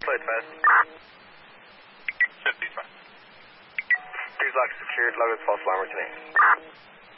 plate fast. 55. These locks secured, log is false alarm returning.